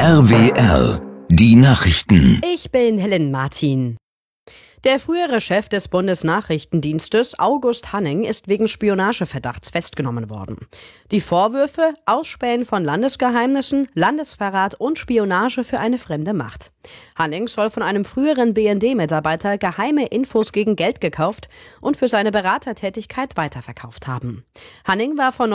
RWR, die Nachrichten. Ich bin Helen Martin. Der frühere Chef des Bundesnachrichtendienstes, August Hanning, ist wegen Spionageverdachts festgenommen worden. Die Vorwürfe: Ausspähen von Landesgeheimnissen, Landesverrat und Spionage für eine fremde Macht. Hanning soll von einem früheren BND-Mitarbeiter geheime Infos gegen Geld gekauft und für seine Beratertätigkeit weiterverkauft haben. Hanning war von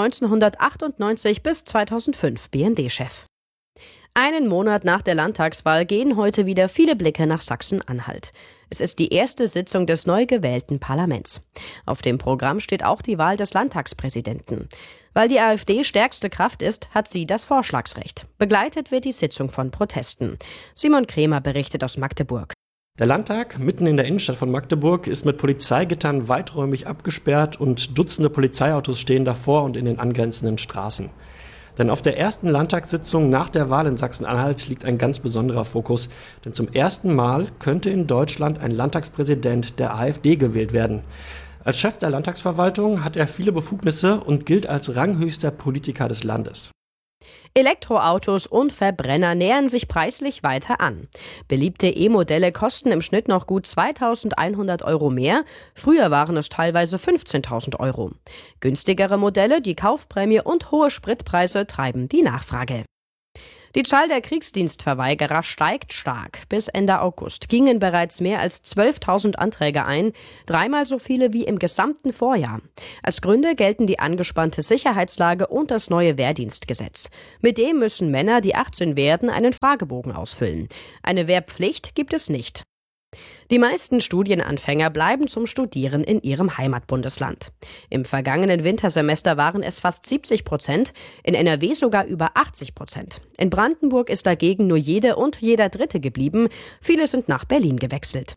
1998 bis 2005 BND-Chef. Einen Monat nach der Landtagswahl gehen heute wieder viele Blicke nach Sachsen-Anhalt. Es ist die erste Sitzung des neu gewählten Parlaments. Auf dem Programm steht auch die Wahl des Landtagspräsidenten. Weil die AfD stärkste Kraft ist, hat sie das Vorschlagsrecht. Begleitet wird die Sitzung von Protesten. Simon Kremer berichtet aus Magdeburg. Der Landtag, mitten in der Innenstadt von Magdeburg, ist mit Polizeigittern weiträumig abgesperrt und Dutzende Polizeiautos stehen davor und in den angrenzenden Straßen. Denn auf der ersten Landtagssitzung nach der Wahl in Sachsen-Anhalt liegt ein ganz besonderer Fokus. Denn zum ersten Mal könnte in Deutschland ein Landtagspräsident der AfD gewählt werden. Als Chef der Landtagsverwaltung hat er viele Befugnisse und gilt als ranghöchster Politiker des Landes. Elektroautos und Verbrenner nähern sich preislich weiter an. Beliebte E-Modelle kosten im Schnitt noch gut 2.100 € mehr. Früher waren es teilweise 15.000 €. Günstigere Modelle, die Kaufprämie und hohe Spritpreise treiben die Nachfrage. Die Zahl der Kriegsdienstverweigerer steigt stark. Bis Ende August gingen bereits mehr als 12.000 Anträge ein, dreimal so viele wie im gesamten Vorjahr. Als Gründe gelten die angespannte Sicherheitslage und das neue Wehrdienstgesetz. Mit dem müssen Männer, die 18 werden, einen Fragebogen ausfüllen. Eine Wehrpflicht gibt es nicht. Die meisten Studienanfänger bleiben zum Studieren in ihrem Heimatbundesland. Im vergangenen Wintersemester waren es fast 70%, in NRW sogar über 80%. In Brandenburg ist dagegen nur jede und jeder Dritte geblieben. Viele sind nach Berlin gewechselt.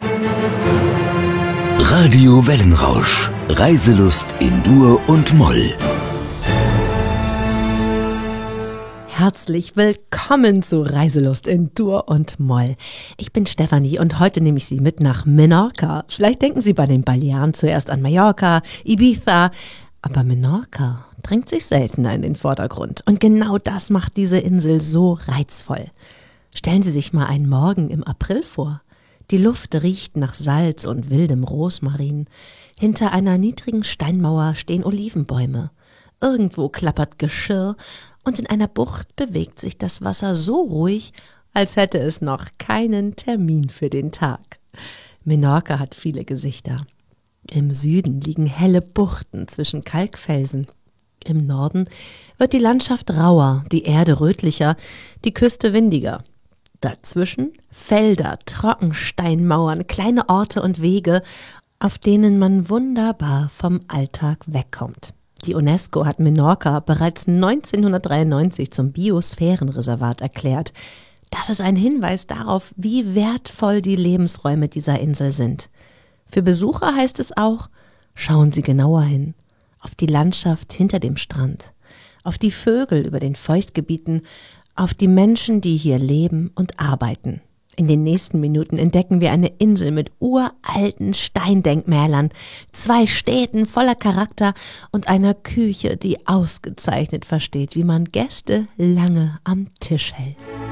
Radio Wellenrausch. Reiselust in Dur und Moll. Herzlich willkommen zu Reiselust in Dur und Moll. Ich bin Stefanie und heute nehme ich Sie mit nach Menorca. Vielleicht denken Sie bei den Balearen zuerst an Mallorca, Ibiza, aber Menorca drängt sich seltener in den Vordergrund. Und genau das macht diese Insel so reizvoll. Stellen Sie sich mal einen Morgen im April vor. Die Luft riecht nach Salz und wildem Rosmarin. Hinter einer niedrigen Steinmauer stehen Olivenbäume. Irgendwo klappert Geschirr. Und in einer Bucht bewegt sich das Wasser so ruhig, als hätte es noch keinen Termin für den Tag. Menorca hat viele Gesichter. Im Süden liegen helle Buchten zwischen Kalkfelsen. Im Norden wird die Landschaft rauer, die Erde rötlicher, die Küste windiger. Dazwischen Felder, Trockensteinmauern, kleine Orte und Wege, auf denen man wunderbar vom Alltag wegkommt. Die UNESCO hat Menorca bereits 1993 zum Biosphärenreservat erklärt. Das ist ein Hinweis darauf, wie wertvoll die Lebensräume dieser Insel sind. Für Besucher heißt es auch: Schauen Sie genauer hin, auf die Landschaft hinter dem Strand, auf die Vögel über den Feuchtgebieten, auf die Menschen, die hier leben und arbeiten. In den nächsten Minuten entdecken wir eine Insel mit uralten Steindenkmälern, 2 Städten voller Charakter und einer Küche, die ausgezeichnet versteht, wie man Gäste lange am Tisch hält.